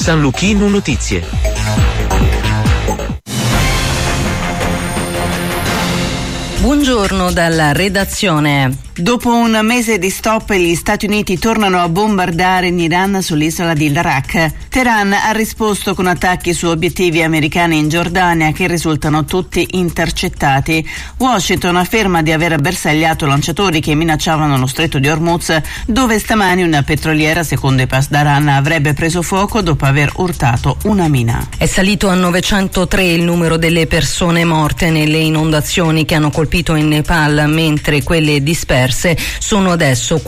San Luchino Notizie. Buongiorno dalla redazione. Dopo un mese di stop, gli Stati Uniti tornano a bombardare in Iran sull'isola di Larak. Teheran ha risposto con attacchi su obiettivi americani in Giordania che risultano tutti intercettati. Washington afferma di aver bersagliato lanciatori che minacciavano lo stretto di Hormuz, dove stamani una petroliera, secondo i Pasdaran, avrebbe preso fuoco dopo aver urtato una mina. È salito a 903 il numero delle persone morte nelle inondazioni che hanno colpito in Nepal, mentre quelle disperse sono adesso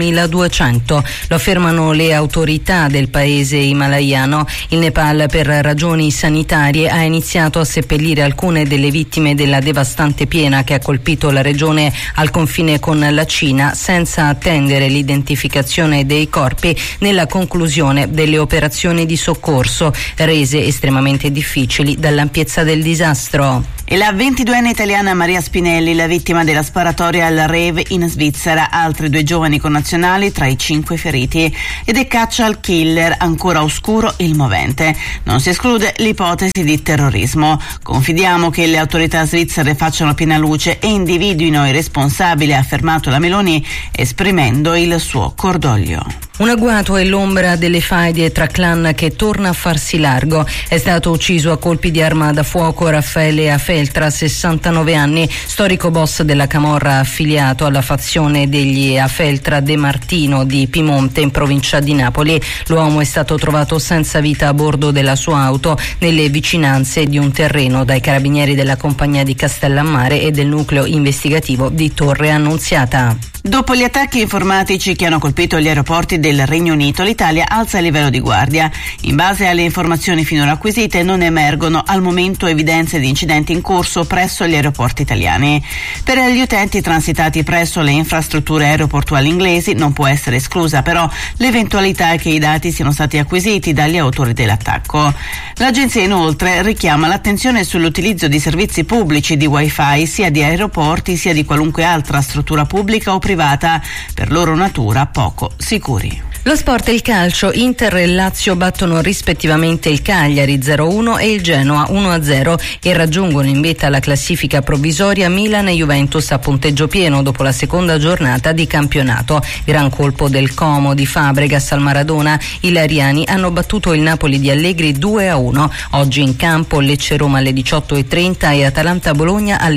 4.200. Lo affermano le autorità del paese himalayano. Il Nepal, per ragioni sanitarie, ha iniziato a seppellire alcune delle vittime della devastante piena che ha colpito la regione al confine con la Cina, senza attendere l'identificazione dei corpi nella conclusione delle operazioni di soccorso, rese estremamente difficili dall'ampiezza del disastro. E la 22enne italiana Maria Spinelli, la vittima della sparatoria al rave in Svizzera, altri 2 giovani connazionali tra i 5 feriti. Ed è caccia al killer, ancora oscuro il movente. Non si esclude l'ipotesi di terrorismo. Confidiamo che le autorità svizzere facciano piena luce e individuino i responsabili, ha affermato la Meloni, esprimendo il suo cordoglio. Un agguato è l'ombra delle faide tra clan che torna a farsi largo. È stato ucciso a colpi di arma da fuoco Raffaele Afeltra, 69 anni, storico boss della camorra affiliato alla fazione degli Afeltra De Martino di Piemonte, in provincia di Napoli. L'uomo è stato trovato senza vita a bordo della sua auto nelle vicinanze di un terreno dai carabinieri della compagnia di Castellammare e del nucleo investigativo di Torre Annunziata. Dopo gli attacchi informatici che hanno colpito gli aeroporti del Regno Unito, l'Italia alza il livello di guardia. In base alle informazioni finora acquisite, non emergono al momento evidenze di incidenti in corso presso gli aeroporti italiani. Per gli utenti transitati presso le infrastrutture aeroportuali inglesi non può essere esclusa però l'eventualità che i dati siano stati acquisiti dagli autori dell'attacco. L'agenzia inoltre richiama l'attenzione sull'utilizzo di servizi pubblici di Wi-Fi sia di aeroporti sia di qualunque altra struttura pubblica o privata, per loro natura poco sicuri. Lo sport e il calcio. Inter e Lazio battono rispettivamente il Cagliari 0-1 e il Genoa 1-0 e raggiungono in vetta la classifica provvisoria Milan e Juventus a punteggio pieno dopo la seconda giornata di campionato. Gran colpo del Como di Fabregas al Maradona. I lariani hanno battuto il Napoli di Allegri 2-1. Oggi in campo Lecce-Roma alle 18:30 e Atalanta-Bologna alle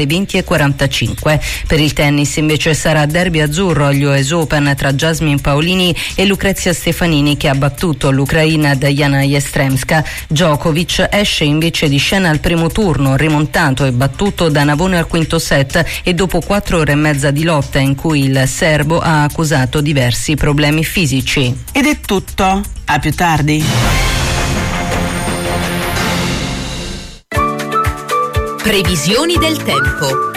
20:45. Per il tennis invece sarà derby azzurro agli US Open tra Jasmine Paolini e Lucrezia Stefanini, che ha battuto l'Ucraina Diana Yastremska. Djokovic esce invece di scena al primo turno, rimontato e battuto da Navone al quinto set e dopo 4 ore e mezza di lotta in cui il serbo ha accusato diversi problemi fisici. Ed è tutto, a più tardi. Previsioni del tempo.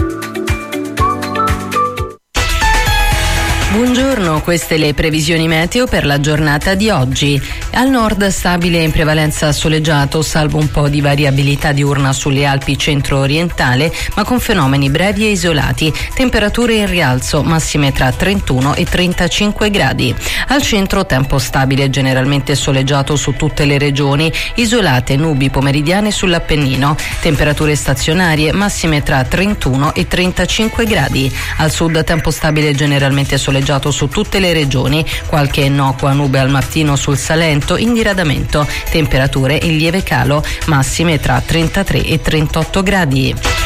Buongiorno, queste le previsioni meteo per la giornata di oggi. Al nord stabile in prevalenza soleggiato, salvo un po' di variabilità diurna sulle Alpi centro-orientale, ma con fenomeni brevi e isolati. Temperature in rialzo, massime tra 31 e 35 gradi. Al centro tempo stabile, generalmente soleggiato su tutte le regioni, isolate nubi pomeridiane sull'Appennino. Temperature stazionarie, massime tra 31 e 35 gradi. Al sud tempo stabile, generalmente soleggiato su tutte le regioni, qualche innocua nube al mattino sul Salento in diradamento, temperature in lieve calo, massime tra 33 e 38 gradi.